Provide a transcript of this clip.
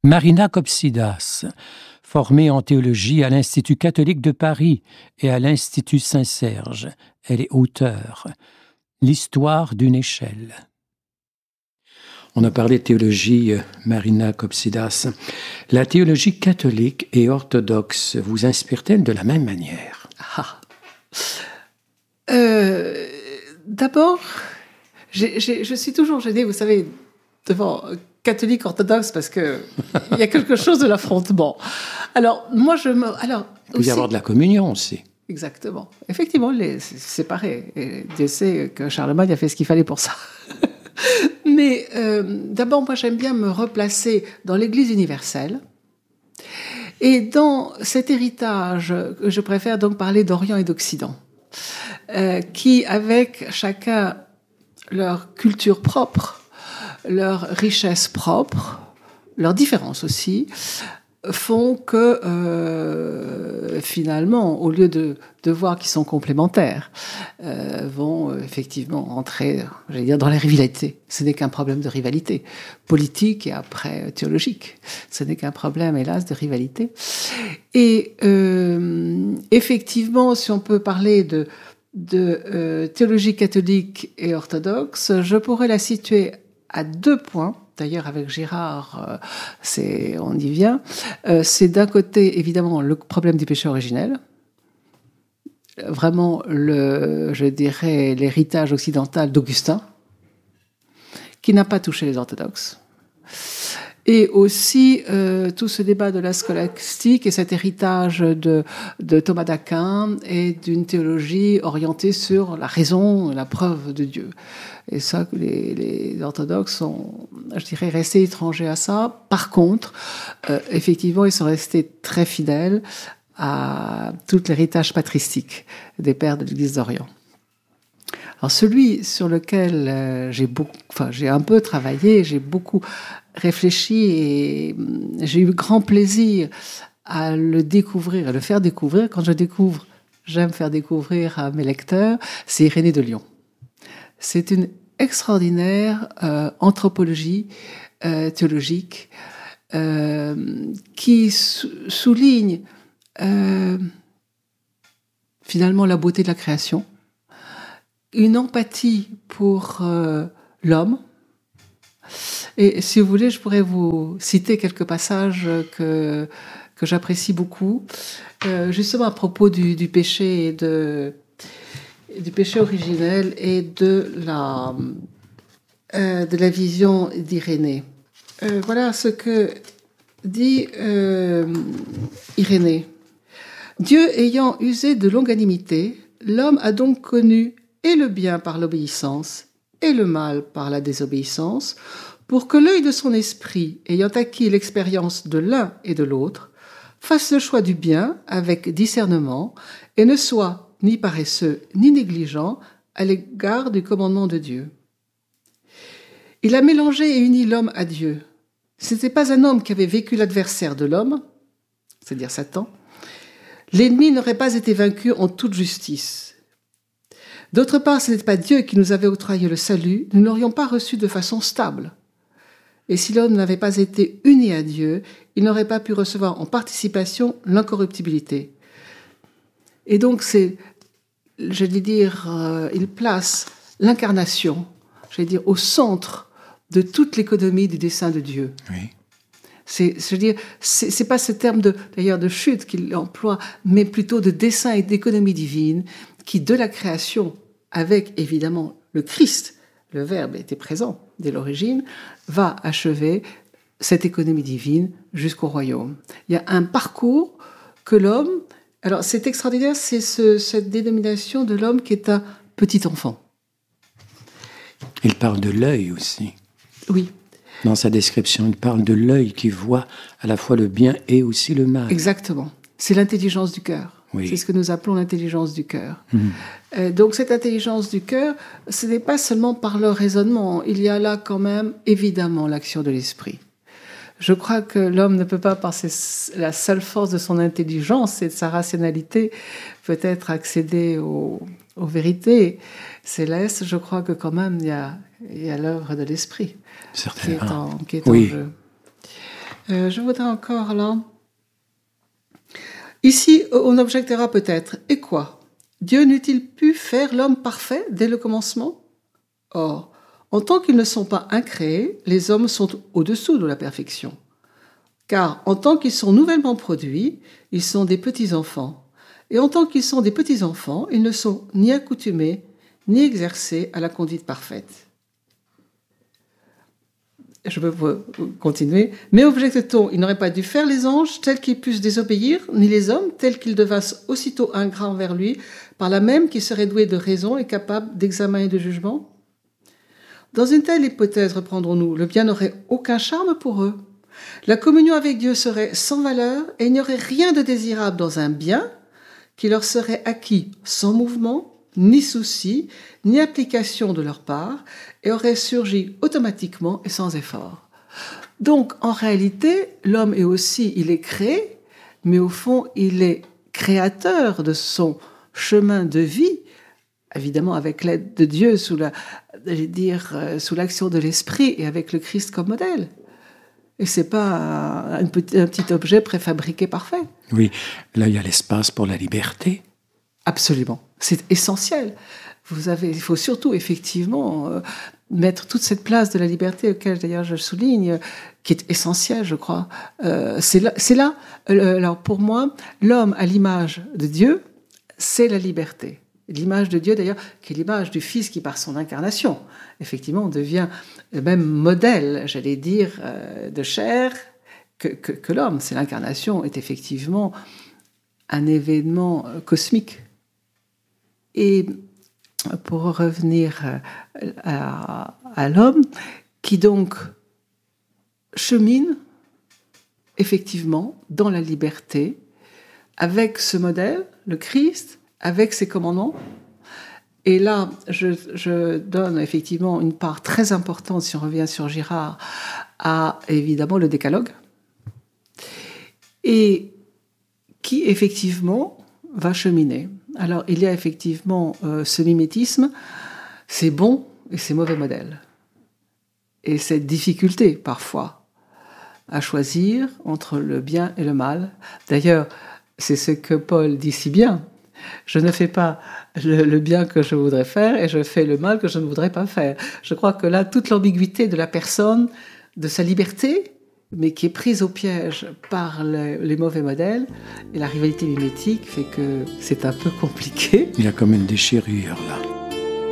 Marina Kopsidas, formée en théologie à l'Institut catholique de Paris et à l'Institut Saint-Serge. Elle est auteure. L'histoire d'une échelle. On a parlé de théologie, Marina Kopsidas. La théologie catholique et orthodoxe vous inspire-t-elle de la même manière? D'abord, je suis toujours gênée, vous savez, devant catholique orthodoxe, parce qu'il y a quelque chose de l'affrontement. Alors, moi, il peut y avoir de la communion aussi. Exactement. Effectivement, c'est séparé. Et Dieu sait que Charlemagne a fait ce qu'il fallait pour ça. Mais d'abord, moi, j'aime bien me replacer dans l'Église universelle. Et dans cet héritage, je préfère donc parler d'Orient et d'Occident, qui, avec chacun leur culture propre, leur richesse propre, leurs différences aussi, font que finalement, au lieu de voir qu'ils sont complémentaires, vont effectivement entrer, j'allais dire, dans la rivalité. Ce n'est qu'un problème de rivalité politique et après théologique. Ce n'est qu'un problème, hélas, de rivalité. Et effectivement, si on peut parler de théologie catholique et orthodoxe, je pourrais la situer à 2 points. D'ailleurs, avec Girard, on y vient. C'est d'un côté, évidemment, le problème du péché originel. Vraiment, je dirais, l'héritage occidental d'Augustin, qui n'a pas touché les orthodoxes. Et aussi tout ce débat de la scolastique et cet héritage de Thomas d'Aquin et d'une théologie orientée sur la raison et la preuve de Dieu. Et ça, les orthodoxes sont, je dirais, restés étrangers à ça. Par contre, effectivement, ils sont restés très fidèles à tout l'héritage patristique des pères de l'Église d'Orient. Alors celui sur lequel j'ai un peu travaillé, j'ai beaucoup réfléchi et j'ai eu grand plaisir à le découvrir, à le faire découvrir. Quand je découvre, j'aime faire découvrir à mes lecteurs, c'est Irénée de Lyon. C'est une extraordinaire anthropologie théologique qui souligne finalement la beauté de la création, une empathie pour l'homme. Et si vous voulez, je pourrais vous citer quelques passages que j'apprécie beaucoup, justement à propos du péché et du péché originel et de la vision d'Irénée. Voilà ce que dit Irénée. Dieu ayant usé de longanimité, l'homme a donc connu et le bien par l'obéissance et le mal par la désobéissance, pour que l'œil de son esprit, ayant acquis l'expérience de l'un et de l'autre, fasse le choix du bien avec discernement et ne soit ni paresseux ni négligent à l'égard du commandement de Dieu. Il a mélangé et uni l'homme à Dieu. Ce n'était pas un homme qui avait vécu l'adversaire de l'homme, c'est-à-dire Satan. L'ennemi n'aurait pas été vaincu en toute justice. D'autre part, ce n'était pas Dieu qui nous avait octroyé le salut, nous ne l'aurions pas reçu de façon stable. Et si l'homme n'avait pas été uni à Dieu, il n'aurait pas pu recevoir en participation l'incorruptibilité. Et donc, il place l'incarnation, au centre de toute l'économie du dessein de Dieu. Oui. C'est pas ce terme d'ailleurs de chute qu'il emploie, mais plutôt de dessein et d'économie divine, qui de la création, avec évidemment le Christ, le Verbe était présent dès l'origine, va achever cette économie divine jusqu'au royaume. Il y a un parcours que l'homme... Alors c'est extraordinaire, c'est cette dénomination de l'homme qui est un petit enfant. Il parle de l'œil aussi. Oui. Dans sa description, il parle de l'œil qui voit à la fois le bien et aussi le mal. Exactement. C'est l'intelligence du cœur. Oui. C'est ce que nous appelons l'intelligence du cœur. Donc cette intelligence du cœur, ce n'est pas seulement par le raisonnement. Il y a là quand même, évidemment, l'action de l'esprit. Je crois que l'homme ne peut pas, par la seule force de son intelligence et de sa rationalité, peut-être accéder aux vérités célestes. Je crois que quand même, il y a l'œuvre de l'esprit qui est en jeu. Je voudrais encore là... Ici, on objectera peut-être, et quoi? Dieu n'eût-il pu faire l'homme parfait dès le commencement? Or, en tant qu'ils ne sont pas incréés, les hommes sont au-dessous de la perfection. Car en tant qu'ils sont nouvellement produits, ils sont des petits-enfants. Et en tant qu'ils sont des petits-enfants, ils ne sont ni accoutumés, ni exercés à la conduite parfaite. Je peux continuer. Mais objecte-t-on, il n'aurait pas dû faire les anges tels qu'ils puissent désobéir, ni les hommes tels qu'ils devassent aussitôt ingrats envers lui, par là même qu'ils seraient doués de raison et capables d'examen et de jugement? Dans une telle hypothèse, reprendrons-nous, le bien n'aurait aucun charme pour eux. La communion avec Dieu serait sans valeur et il n'y aurait rien de désirable dans un bien qui leur serait acquis sans mouvement, ni souci, ni application de leur part, et aurait surgi automatiquement et sans effort. Donc, en réalité, l'homme est aussi, il est créé, mais au fond, il est créateur de son chemin de vie, évidemment avec l'aide de Dieu, sous l'action de l'Esprit et avec le Christ comme modèle. Et c'est pas un petit objet préfabriqué parfait. Oui, là il y a l'espace pour la liberté. Absolument, c'est essentiel. Il faut surtout effectivement mettre toute cette place de la liberté, auquel d'ailleurs je souligne, qui est essentielle, je crois. C'est là. Alors pour moi, l'homme à l'image de Dieu, c'est la liberté. L'image de Dieu, d'ailleurs, qui est l'image du Fils qui, par son incarnation, effectivement, devient le même modèle, j'allais dire, de chair que l'homme. C'est l'incarnation, est effectivement un événement cosmique. Et pour revenir à l'homme, qui donc chemine, effectivement, dans la liberté, avec ce modèle, le Christ, avec ses commandements. Et là, je donne effectivement une part très importante, si on revient sur Girard, à évidemment le décalogue, et qui effectivement va cheminer. Alors, il y a effectivement ce mimétisme, ces bons et ces mauvais modèles. Et cette difficulté, parfois, à choisir entre le bien et le mal. D'ailleurs, c'est ce que Paul dit si bien. Je ne fais pas le bien que je voudrais faire et je fais le mal que je ne voudrais pas faire. Je crois que là, toute l'ambiguïté de la personne, de sa liberté, mais qui est prise au piège par les mauvais modèles et la rivalité mimétique fait que c'est un peu compliqué. Il y a comme une déchirure là.